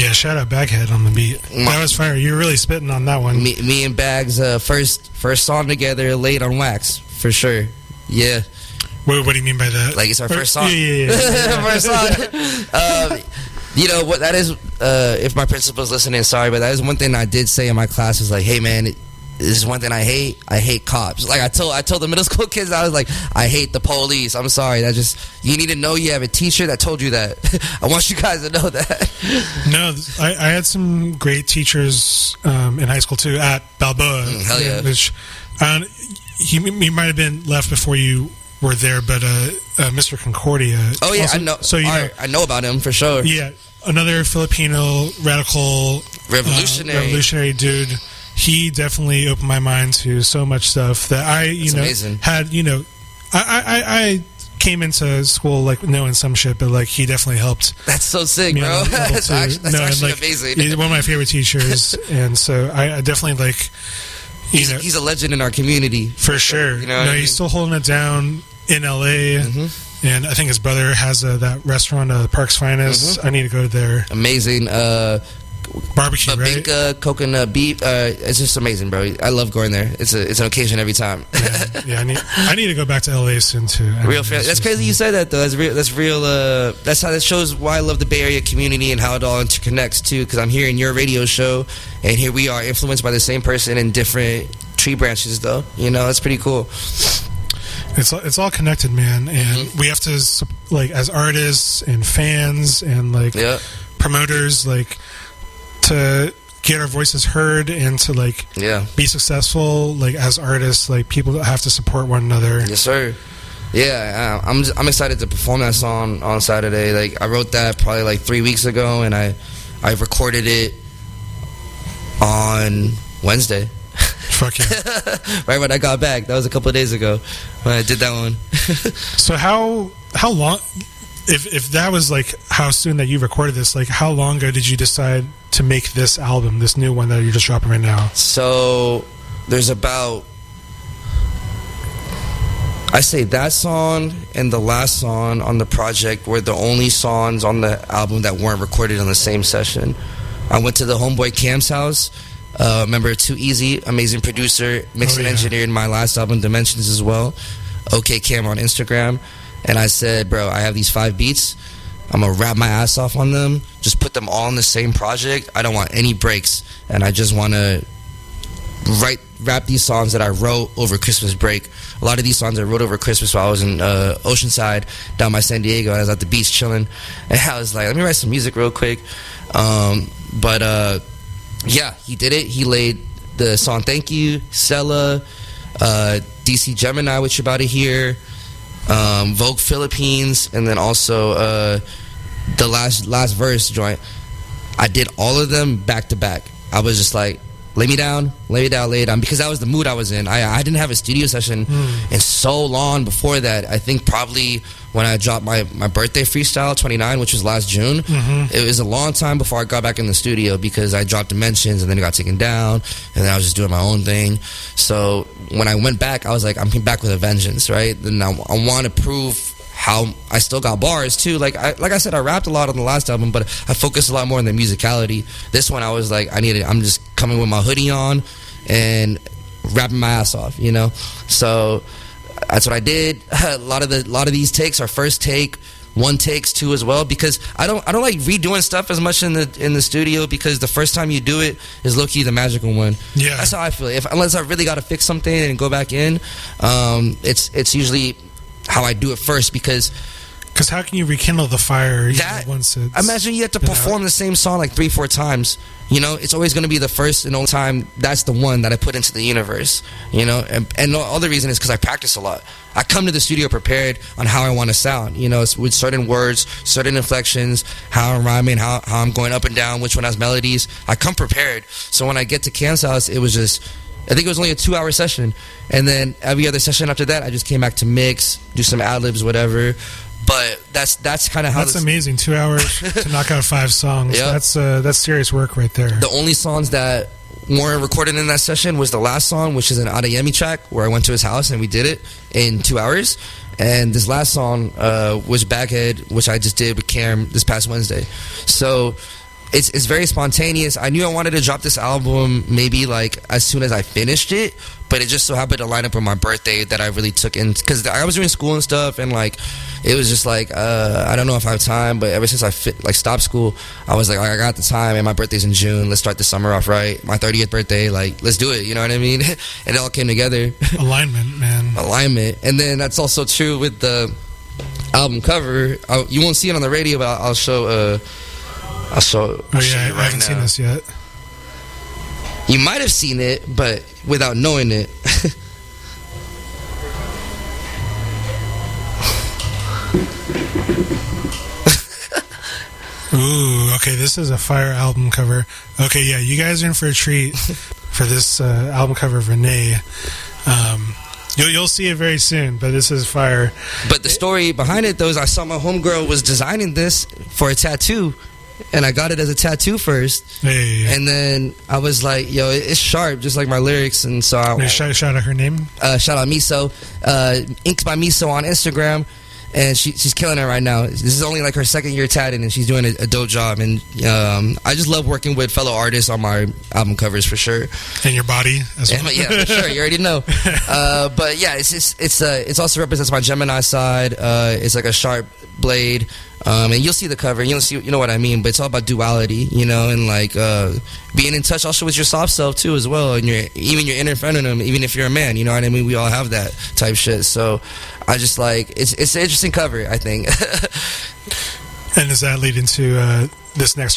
Yeah, shout out Baghead on the beat. That was fire. You were really spitting on that one. Me and Bags, first song together, laid on wax, for sure. Yeah. What do you mean by that? Like, it's our first song. Yeah. First song. You know, what that is, if my principal's listening, sorry, but that is one thing I did say in my class was like, hey, man, this is one thing I hate. I hate cops. Like, I told the middle school kids, I was like, I hate the police. I'm sorry. You need to know you have a teacher that told you that. I want you guys to know that. No, I had some great teachers in high school, too, at Balboa. Hell yeah. Which, he might have been left before you were there, but Mr. Concordia. Oh yeah, also, I know. So I know about him for sure. Yeah, another Filipino radical, revolutionary dude. He definitely opened my mind to so much stuff that I, amazing. had. I came into school like knowing some shit, but like he definitely helped. That's so sick, bro. That's actually amazing. He's one of my favorite teachers, and so I definitely like. He's a legend in our community for sure. He's still holding it down in LA, and I think his brother has that restaurant, Park's Finest. I need to go there. Amazing barbecue, right? Babinka, coconut beef. It's just amazing, bro. I love going there. It's an occasion every time. Yeah, I need to go back to LA soon too. Real fair. That's crazy you said that though. That's real. That's how that shows why I love the Bay Area community and how it all interconnects too. Because I'm hearing your radio show, and here we are influenced by the same person in different tree branches, though. That's pretty cool. It's all connected, man, and we have to, like, as artists and fans and like promoters, like, to get our voices heard and to like be successful, like as artists, like people have to support one another. Yes, sir. Yeah, I'm excited to perform that song on Saturday. Like, I wrote that probably like 3 weeks ago, and I recorded it on Wednesday. Fuck yeah. Right when I got back. That was a couple of days ago when I did that one. So how long, if that was like how soon that you recorded this, like how long ago did you decide to make this album, this new one that you're just dropping right now? So there's about, I say that song and the last song on the project were the only songs on the album that weren't recorded on the same session. I went to the homeboy Cam's house. Remember Too Easy, amazing producer, mixed and engineered my last album, Dimensions, as well. OK Cam on Instagram. And I said, bro, I have these 5 beats. I'm going to rap my ass off on them. Just put them all in the same project. I don't want any breaks. And I just want to rap these songs that I wrote over Christmas break. A lot of these songs I wrote over Christmas while I was in Oceanside, down by San Diego. I was at the beach chilling. And I was like, let me write some music real quick. Yeah, he did it. He laid the song Thank You, Sella, DC Gemini, which you're about to hear, Vogue Philippines, and then also the last verse joint. I did all of them back to back. I was just like, lay me down, because that was the mood I was in. I didn't have a studio session in so long before that. I think probably when I dropped my birthday freestyle, 29, which was last June, it was a long time before I got back in the studio because I dropped Dimensions and then it got taken down, and then I was just doing my own thing. So when I went back, I was like, I'm back with a vengeance, right? And I want to prove how I still got bars too. Like I said, I rapped a lot on the last album, but I focused a lot more on the musicality. This one, I was like, I'm just coming with my hoodie on and rapping my ass off, So that's what I did. A lot of these takes are first take, one takes, two as well, because I don't like redoing stuff as much in the studio, because the first time you do it is low-key the magical one. Yeah, that's how I feel. Unless I really got to fix something and go back in, it's usually how I do it first, because how can you rekindle the fire once it's... Imagine you have to perform the same song like 3-4 times. It's always going to be the first and only time. That's the one that I put into the universe. And the other reason is because I practice a lot. I come to the studio prepared on how I want to sound. It's with certain words, certain inflections, how I'm rhyming, how I'm going up and down, which one has melodies. I come prepared. So when I get to Cam's house, it was just... I think it was only a 2-hour session. And then every other session after that, I just came back to mix, do some ad-libs, whatever. But that's kind of how... That's amazing. 2 hours to knock out 5 songs. Yep. That's serious work right there. The only songs that weren't recorded in that session was the last song, which is an Adeyemi track, where I went to his house and we did it in 2 hours. And this last song was Baghead, which I just did with Cam this past Wednesday. So it's very spontaneous. I knew I wanted to drop this album maybe like as soon as I finished it, but it just so happened to line up with my birthday that I really took in, because I was doing school and stuff, and like it was just like I don't know if I have time, but ever since I stopped school, I was like, I got the time, and my birthday's in June. Let's start the summer off right. My 30th birthday, like let's do it. You know what I mean? And it all came together. Alignment, man. Alignment, and then that's also true with the album cover. You won't see it on the radio, but I'll show. I haven't seen this yet. You might have seen it, but without knowing it. Ooh, okay, this is a fire album cover. Okay, yeah, you guys are in for a treat for this album cover of Renee. You'll see it very soon, but this is fire. But the story behind it, though, is I saw my homegirl was designing this for a tattoo, and I got it as a tattoo first. Hey. And then I was like, yo, it's sharp, just like my lyrics. And so I shout out her name. Shout out Miso. Inks by Miso on Instagram. And she's killing it right now. This is only like her second year tatting, and she's doing a dope job. And I just love working with fellow artists on my album covers for sure. And your body as well. Yeah, for sure. You already know. But yeah, it's also represents my Gemini side. It's like a sharp blade. And you'll see the cover, and you know what I mean. But it's all about duality, you know, and like being in touch also with your soft self too, as well, and even your inner feminine, even if you're a man, you know what I mean. We all have that type shit. So I just like it's an interesting cover, I think. And does that lead into this next